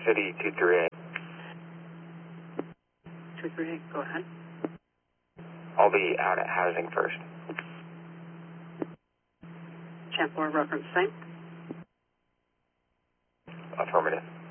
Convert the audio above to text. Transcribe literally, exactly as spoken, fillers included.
City two three eight. two three eight, go ahead. I'll be out at housing first. Chancellor reference same. Affirmative.